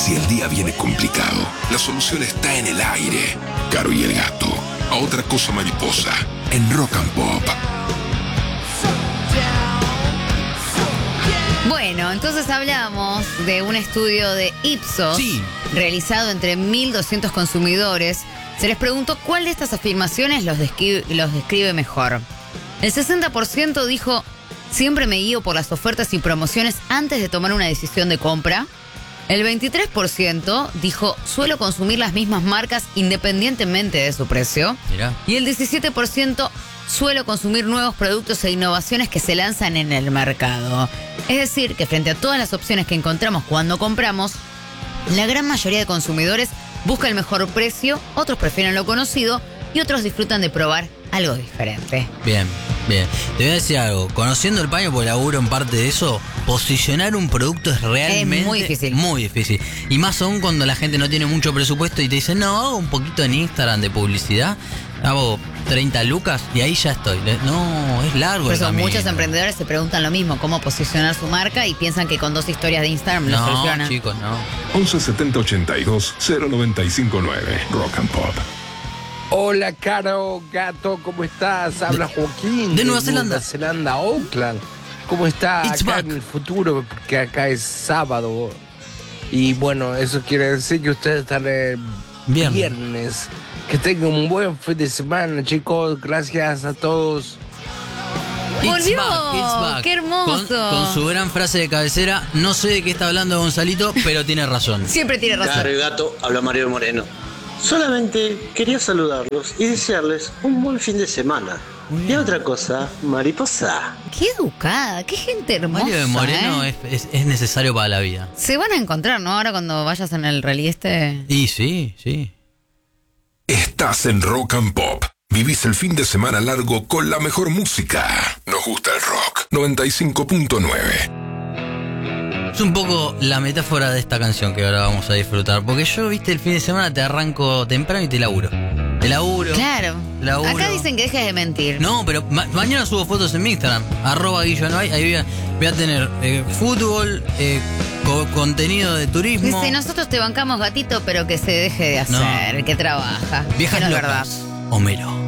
Si el día viene complicado, la solución está en el aire. Caro y el gato. A otra cosa mariposa. En Rock and Pop. Bueno, entonces hablamos de un estudio de Ipsos realizado entre 1.200 consumidores. Se les preguntó cuál de estas afirmaciones los describe mejor. El 60% dijo: siempre me guío por las ofertas y promociones antes de tomar una decisión de compra. El 23% dijo: suelo consumir las mismas marcas independientemente de su precio. Mirá. Y el 17% suelo consumir nuevos productos e innovaciones que se lanzan en el mercado. Es decir, que frente a todas las opciones que encontramos cuando compramos, la gran mayoría de consumidores busca el mejor precio, otros prefieren lo conocido y otros disfrutan de probar algo diferente. Bien, bien. Te voy a decir algo. Conociendo el paño, porque laburo en parte de eso, posicionar un producto es realmente... Es muy difícil. Muy difícil. Y más aún cuando la gente no tiene mucho presupuesto y te dice, no, hago un poquito en Instagram de publicidad, hago 30 lucas y ahí ya estoy. No, es largo Por el eso camino. muchos emprendedores se preguntan lo mismo, cómo posicionar su marca, y piensan que con 2 historias de Instagram lo solucionan. No, chicos, no. 11 70 82 0959. Rock and Pop. Hola, Caro, gato, ¿cómo estás? Habla Joaquín. de Nueva Zelanda. Nueva Zelanda, Auckland. ¿Cómo está It's acá back. en el futuro? Porque acá es sábado. Y bueno, eso quiere decir que ustedes están el viernes. Que tengan un buen fin de semana, chicos. Gracias a todos. ¡Volvió! It's back. ¡Qué hermoso! Con su gran frase de cabecera, no sé de qué está hablando Gonzalito, pero tiene razón. Siempre tiene razón. Caro y gato, habla Mario Moreno. Solamente quería saludarlos y desearles un buen fin de semana. Y otra cosa, mariposa. ¡Qué educada! ¡Qué gente hermosa! Mario de Moreno es necesario para la vida. Se van a encontrar, ¿no? Ahora cuando vayas en el rally este. Y sí, sí. Estás en Rock and Pop. Vivís el fin de semana largo con la mejor música. Nos gusta el rock. 95.9. Es un poco la metáfora de esta canción que ahora vamos a disfrutar. Porque yo, viste, el fin de semana te arranco temprano y te laburo. Te laburo. Claro. Laburo. Acá dicen que dejes de mentir. No, pero mañana subo fotos en mi Instagram. @GuilloNoay. Ahí voy a tener fútbol, contenido de turismo. Dice, nosotros te bancamos, gatito, pero que se deje de hacer, que trabaja. Viejas que no es locas. verdad. Homero.